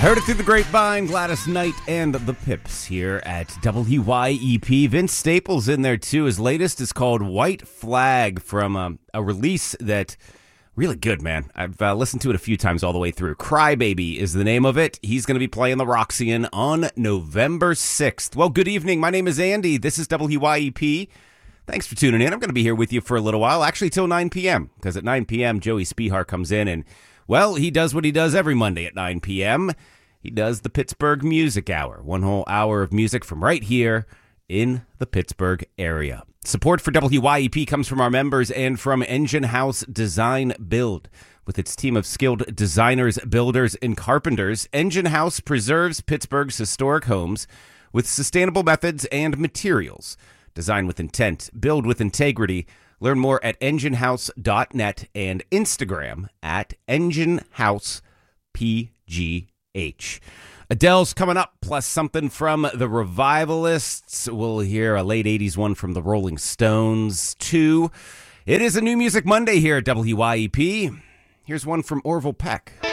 Heard it through the grapevine, Gladys Knight and the Pips here at WYEP. Vince Staples in there too. His latest is called White Flag from a release that really good, man. I've listened to it a few times all the way through. Crybaby is the name of it. He's going to be playing the Roxy on November 6th. Well, good evening. My name is Andy. This is WYEP. Thanks for tuning in. I'm going to be here with you for a little while, actually till 9 p.m., because at 9 p.m. Joey Spihar comes in and, well, he does what he does every Monday at 9 p.m. He does the Pittsburgh Music Hour, one whole hour of music from right here in the Pittsburgh area. Support for WYEP comes from our members and from Engine House Design Build. With its team of skilled designers, builders, and carpenters, Engine House preserves Pittsburgh's historic homes with sustainable methods and materials. Design with intent, build with integrity. Learn more at enginehouse.net and Instagram at enginehousepgh. Adele's coming up, plus something from the Revivalists. We'll hear a late 80s one from the Rolling Stones, too. It is a New Music Monday here at WYEP. Here's one from Orville Peck.